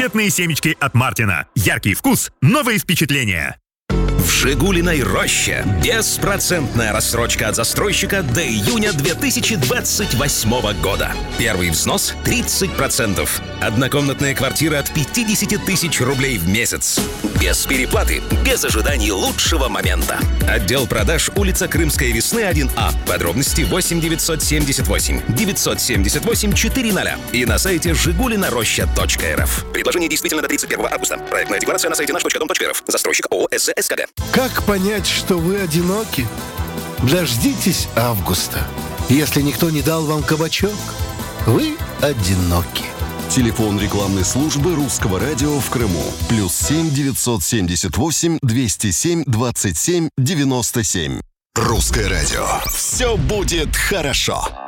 Раритетные семечки от Мартина. Яркий вкус, новые впечатления. В «Жигулиной роще» беспроцентная рассрочка от застройщика до июня 2028 года. Первый взнос 30%. Однокомнатная квартира от 50 тысяч рублей в месяц. Без переплаты, без ожиданий лучшего момента. Отдел продаж, улица Крымская Весны, 1А. Подробности 8 978 978 400 и на сайте жигулинароща.рф. Предложение действительно до 31 августа. Проектная декларация на сайте наш.дом.рф. Застройщик ООО СКГ. Как понять, что вы одиноки? Дождитесь августа. Если никто не дал вам кабачок, вы одиноки. Телефон рекламной службы Русского радио в Крыму. +7 978 207 27 97. Русское радио. Все будет хорошо.